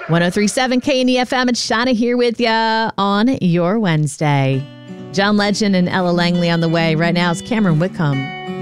1037 KNEFM. It's Shauna here with you on your Wednesday. John Legend and Ella Langley on the way. Right now it's Cameron Whitcomb.